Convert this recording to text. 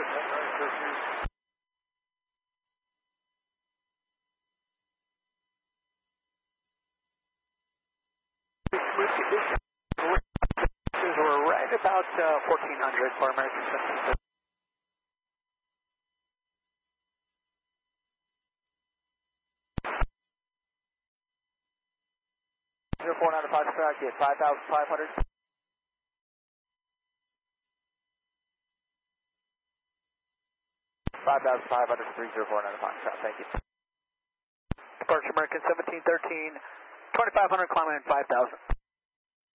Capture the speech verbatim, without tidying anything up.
Smooth conditions. We're right about uh, fourteen hundred for American seventeen. zero four nine five track, get five thousand five hundred. five thousand five hundred, three zero four nine five track, thank you. Departure American seventeen thirteen, twenty-five hundred, climb in five thousand.